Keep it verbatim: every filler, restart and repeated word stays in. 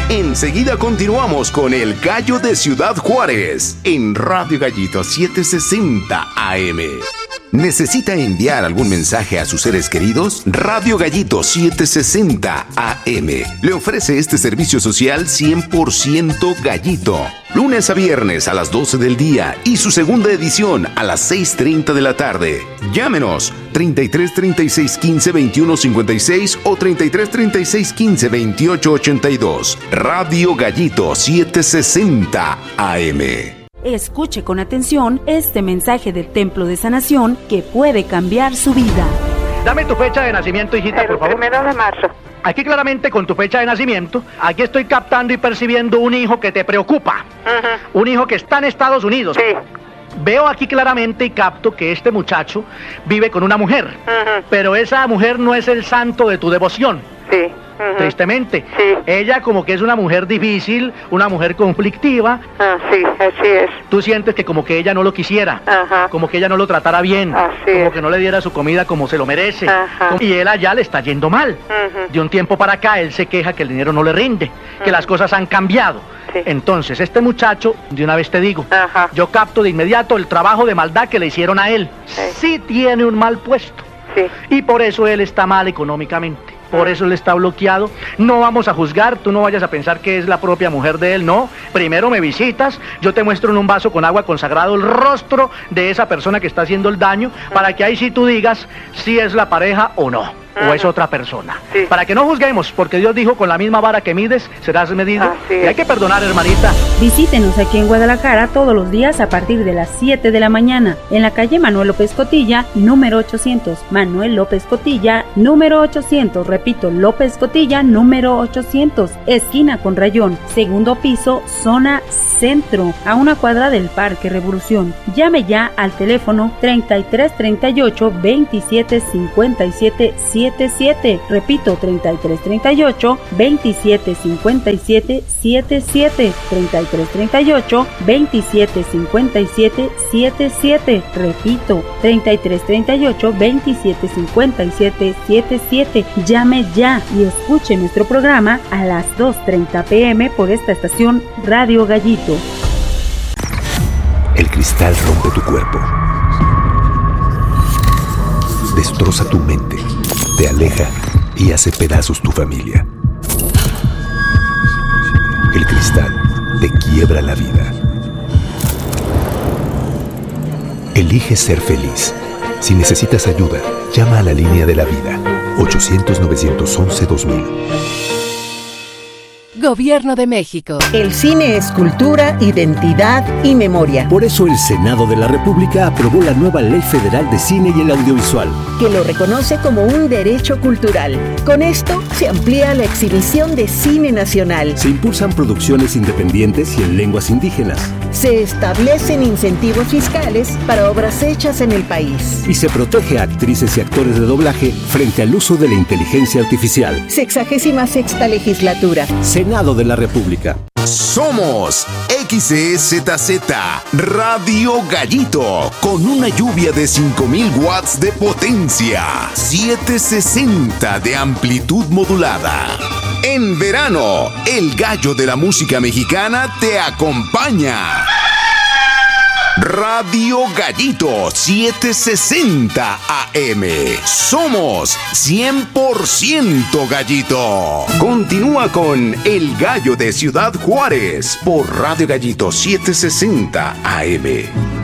Enseguida continuamos con El Gallo de Ciudad Juárez en Radio Gallito setecientos sesenta A M. ¿Necesita enviar algún mensaje a sus seres queridos? Radio Gallito setecientos sesenta A M le ofrece este servicio social cien por ciento gallito. Lunes a viernes a las doce del día y su segunda edición a las seis treinta de la tarde. Llámenos treinta y tres, treinta y seis, quince, veintiuno, cincuenta y seis o treinta y tres, treinta y seis, quince, veintiocho, ochenta y dos. Radio Gallito setecientos sesenta A M. Escuche con atención este mensaje del Templo de Sanación que puede cambiar su vida. Dame tu fecha de nacimiento, hijita, El por favor. primero de marzo. Aquí claramente con tu fecha de nacimiento, aquí estoy captando y percibiendo un hijo que te preocupa. Uh-huh. Un hijo que está en Estados Unidos. Sí. Veo aquí claramente y capto que este muchacho vive con una mujer. Uh-huh. Pero esa mujer no es el santo de tu devoción. Sí. Uh-huh. Tristemente. Sí. Ella como que es una mujer difícil, una mujer conflictiva. Ah, sí, así es. Tú sientes que como que ella no lo quisiera. Ajá. Como que ella no lo tratara bien. Así como es. que no le diera su comida como se lo merece. Ajá. Y él allá le está yendo mal. Uh-huh. De un tiempo para acá él se queja que el dinero no le rinde, que Uh-huh. las cosas han cambiado. Sí. Entonces, este muchacho, de una vez te digo, Ajá. yo capto de inmediato el trabajo de maldad que le hicieron a él. Sí. Sí tiene un mal puesto. Sí. Y por eso él está mal económicamente. Por eso él está bloqueado. No vamos a juzgar, tú no vayas a pensar que es la propia mujer de él, no. Primero me visitas, yo te muestro en un vaso con agua consagrado el rostro de esa persona que está haciendo el daño, para que ahí sí tú digas si es la pareja o no. O es otra persona. Sí. Para que no juzguemos, porque Dios dijo, con la misma vara que mides, serás medido. Así Y es. hay que perdonar, hermanita. Visítenos aquí en Guadalajara todos los días a partir de las siete de la mañana en la calle Manuel López Cotilla, número ochocientos. Manuel López Cotilla, número ochocientos. Repito, López Cotilla, número ochocientos. Esquina con Rayón, segundo piso, zona centro, a una cuadra del Parque Revolución. Llame ya al teléfono treinta y tres, treinta y ocho, veintisiete, cincuenta y siete, setenta y siete. Repito, treinta y tres, treinta y ocho, veintisiete, cincuenta y siete, setenta y siete. treinta y tres, treinta y ocho, veintisiete, cincuenta y siete, setenta y siete. Repito, treinta y tres, treinta y ocho, veintisiete, cincuenta y siete, setenta y siete. Llame ya y escuche nuestro programa a las dos treinta pm por esta estación Radio Gallito. El cristal rompe tu cuerpo, destroza tu mente, te aleja y hace pedazos tu familia. El cristal te quiebra la vida. Elige ser feliz. Si necesitas ayuda, llama a la línea de la vida, ochocientos, novecientos once, dos mil. Gobierno de México. El cine es cultura, identidad y memoria. Por eso el Senado de la República aprobó la nueva Ley Federal de Cine y el Audiovisual, que lo reconoce como un derecho cultural. Con esto se amplía la exhibición de cine nacional. Se impulsan producciones independientes y en lenguas indígenas. Se establecen incentivos fiscales para obras hechas en el país. Y se protege a actrices y actores de doblaje frente al uso de la inteligencia artificial. Sexagésima sexta legislatura. Senado de la República. Somos X E Z Z Radio Gallito, con una lluvia de cinco mil watts de potencia, setecientos sesenta de amplitud modulada. En verano, el gallo de la música mexicana te acompaña. Radio Gallito setecientos sesenta A M. Somos cien por ciento gallito. Continúa con El Gallo de Ciudad Juárez por Radio Gallito setecientos sesenta A M.